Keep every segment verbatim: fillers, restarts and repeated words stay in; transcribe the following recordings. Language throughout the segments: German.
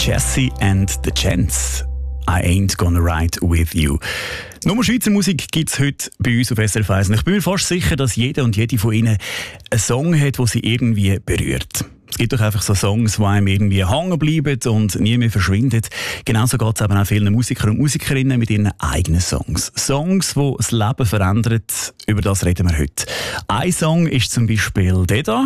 Jessie and the Gents. I ain't gonna ride with you. Nur Schweizer Musik gibt es heute bei uns auf S R F eins. Ich bin mir fast sicher, dass jeder und jede von Ihnen einen Song hat, der sie irgendwie berührt. Es gibt doch einfach so Songs, die einem irgendwie hängen bleiben und nie mehr verschwinden. Genauso geht es eben auch vielen Musikern und Musikerinnen mit ihren eigenen Songs. Songs, die das Leben verändern, über das reden wir heute. Ein Song ist zum Beispiel der da.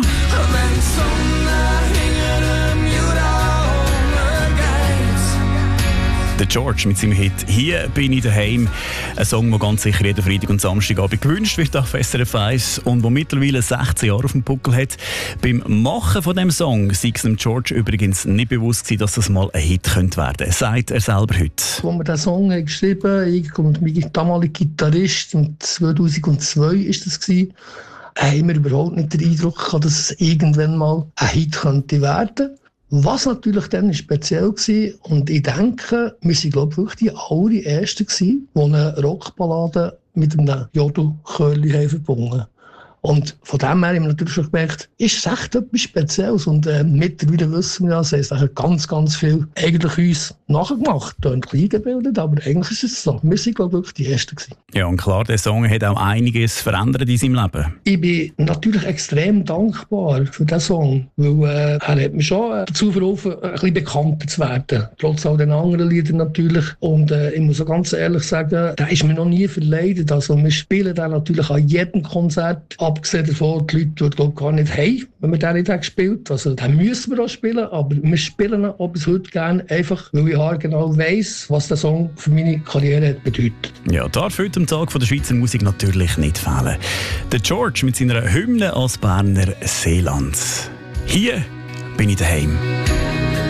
Der George mit seinem Hit «Hier bin ich daheim». Ein Song, der ganz sicher jeden Freitag und Samstagabend gewünscht wird auf S R F eins und der mittlerweile sechzehn Jahre auf dem Buckel hat. Beim Machen von diesem Song sei es dem George übrigens nicht bewusst gewesen, dass das mal ein Hit könnte werden, sagt er selber heute. Als wir diesen Song haben geschrieben, ich und mein damaliger Gitarrist, im zweitausendzwei war das, gewesen, haben wir überhaupt nicht den Eindruck gehabt, dass es irgendwann mal ein Hit könnte werden. Was natürlich dann speziell war, und ich denke, wir waren, glaube ich, wirklich die allerersten, die eine Rockballade mit einem Jodelchörli verbunden haben. Und von dem her haben wir natürlich schon gemerkt, ist es echt etwas Spezielles. Und äh, mittlerweile wissen wir ja, es haben ganz, ganz viel eigentlich uns nachgemacht, ein bisschen eingebildet, aber eigentlich ist es so. Wir waren, glaube ich, wirklich die Ersten gewesen. Ja, und klar, der Song hat auch einiges verändert in seinem Leben. Ich bin natürlich extrem dankbar für diesen Song, weil äh, er hat mich schon äh, dazu verholfen, ein bisschen bekannter zu werden. Trotz all den anderen Liedern natürlich. Und äh, ich muss auch ganz ehrlich sagen, der ist mir noch nie verleidet. Also wir spielen den natürlich an jedem Konzert. Abgesehen davon, die Leute tun glaub, gar nicht hey, wenn wir den nicht haben gespielt. Also den müssen wir auch spielen, aber wir spielen ihn auch bis heute gerne, einfach weil ich genau weiss, was der Song für meine Karriere hat bedeutet. Ja, darf heute am Tag von der Schweizer Musik natürlich nicht fehlen. Der George mit seiner Hymne als Berner Seeland. Hier bin ich daheim.